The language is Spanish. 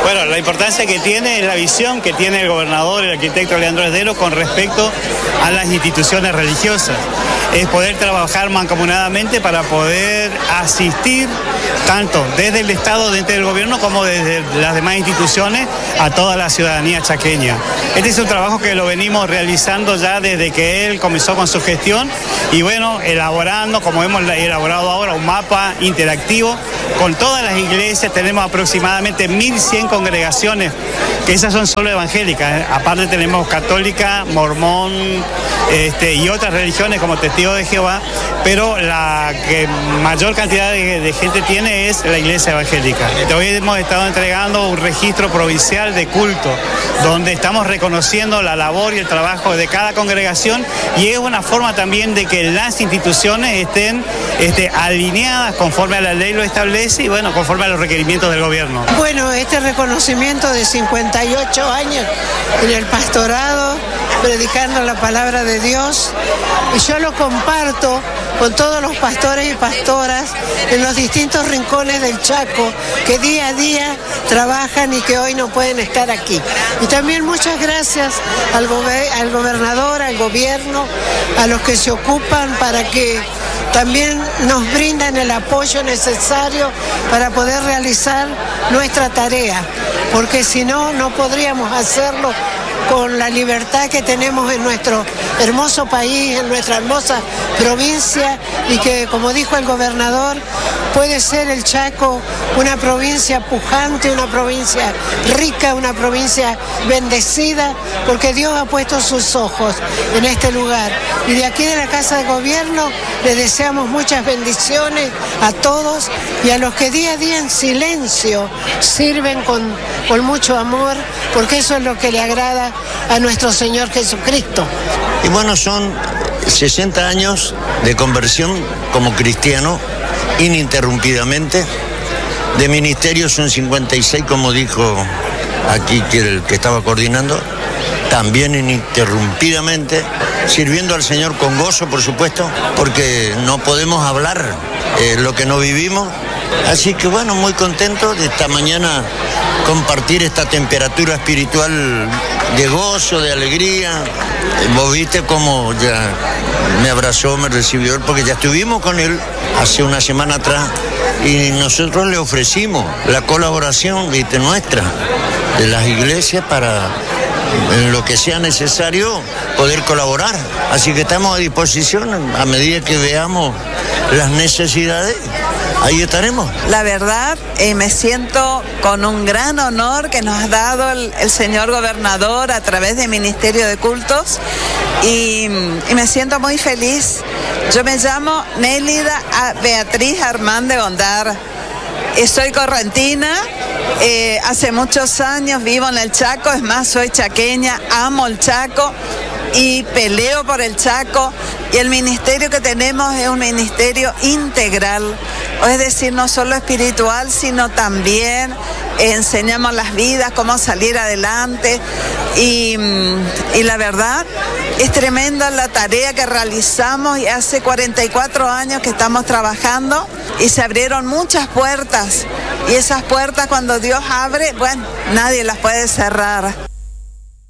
Bueno, la importancia que tiene es la visión que tiene el gobernador, el arquitecto Leandro Heredero, con respecto a las instituciones religiosas. Es poder trabajar mancomunadamente para poder asistir tanto desde el Estado, desde el gobierno, como desde las demás instituciones a toda la ciudadanía chaqueña. Este es un trabajo que lo venimos realizando ya desde que él comenzó con su gestión y bueno, elaborando, como hemos elaborado ahora, un mapa interactivo con todas las iglesias. Tenemos aproximadamente 1.100 congregaciones, que esas son solo evangélicas, Aparte tenemos católica, mormón y otras religiones como Testigo de Jehová, pero la que mayor cantidad de gente tiene es la iglesia evangélica. Hoy hemos estado entregando un registro provincial de culto, donde estamos reconociendo la labor y el trabajo de cada congregación, y es una forma también de que las instituciones estén alineadas conforme a la ley lo establece y bueno, conforme a los requerimientos del gobierno. Bueno, este reconocimiento de 58 años en el pastorado, predicando la palabra de Dios, y yo lo comparto con todos los pastores y pastoras en los distintos rincones del Chaco que día a día trabajan y que hoy no pueden estar aquí. Y también muchas gracias al gobernador, al gobierno, a los que se ocupan para que también nos brindan el apoyo necesario para poder realizar nuestra tarea, porque si no, no podríamos hacerlo con la libertad que tenemos en nuestro hermoso país, en nuestra hermosa provincia, y que, como dijo el gobernador, puede ser el Chaco una provincia pujante, una provincia rica, una provincia bendecida, porque Dios ha puesto sus ojos en este lugar. Y de aquí de la Casa de Gobierno le deseamos muchas bendiciones a todos y a los que día a día en silencio sirven con mucho amor, porque eso es lo que le agrada a nuestro Señor Jesucristo. Y bueno, son 60 años de conversión como cristiano ininterrumpidamente. De ministerio son 56, como dijo aquí el que estaba coordinando, también ininterrumpidamente, sirviendo al Señor con gozo, por supuesto, porque no podemos hablar lo que no vivimos. Así que bueno, muy contento de esta mañana compartir esta temperatura espiritual de gozo, de alegría. Vos viste cómo ya me abrazó, me recibió, porque ya estuvimos con él hace una semana atrás y nosotros le ofrecimos la colaboración nuestra, de las iglesias, para en lo que sea necesario poder colaborar. Así que estamos a disposición a medida que veamos las necesidades. Ahí estaremos. La verdad, me siento con un gran honor que nos ha dado el señor gobernador a través del Ministerio de Cultos y me siento muy feliz. Yo me llamo Nélida Beatriz Armán de Gondar. Soy correntina, hace muchos años vivo en el Chaco, es más, soy chaqueña, amo el Chaco y peleo por el Chaco, y el ministerio que tenemos es un ministerio integral, es decir, no solo espiritual, sino también enseñamos las vidas, cómo salir adelante, y la verdad es tremenda la tarea que realizamos, y hace 44 años que estamos trabajando y se abrieron muchas puertas, y esas puertas cuando Dios abre, bueno, nadie las puede cerrar.